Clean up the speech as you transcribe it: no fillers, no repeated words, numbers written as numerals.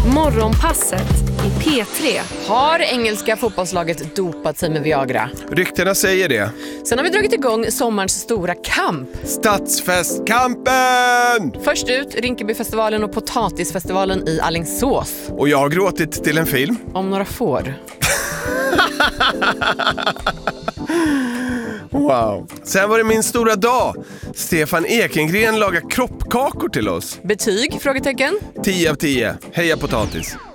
Morgonpasset i P3. Har engelska fotbollslaget dopat sig med Viagra? Ryktena säger det. Sen har vi dragit igång sommarens stora kamp. Stadsfestkampen! Först ut Rinkebyfestivalen och Potatisfestivalen i Alingsås. Och jag har gråtit till en film. Om några får. Wow. Sen var det min stora dag. Stefan Ekengren lagar kroppkakor till oss. Betyg? Frågetecken. 10 av 10. Heja potatis.